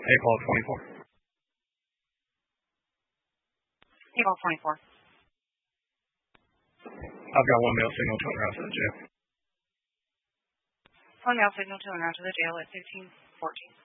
Ball 24. Ball 24. I've got one male signal to en route to the jail. One male signal to en route to the jail at 1514.